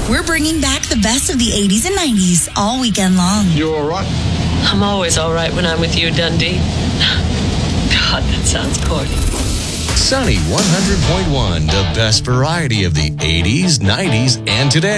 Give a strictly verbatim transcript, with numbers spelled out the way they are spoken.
We're bringing back the best of the eighties and nineties all weekend long. You all right? I'm always all right when I'm with you, Dundee. God, that sounds corny. Sunny one hundred point one, the best variety of the eighties, nineties, and today.